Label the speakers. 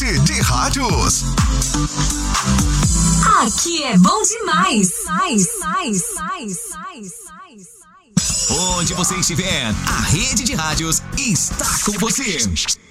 Speaker 1: de rádios.
Speaker 2: Aqui é bom demais.
Speaker 3: Onde você estiver, a Rede de Rádios está com você.